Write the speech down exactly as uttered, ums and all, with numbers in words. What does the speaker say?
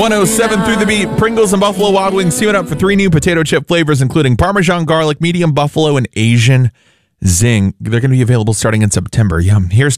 one oh seven through the beat. Pringles and Buffalo Wild Wings teaming up for three new potato chip flavors, including Parmesan garlic, medium buffalo, and Asian zing. They're going to be available starting in September. Yum. Here's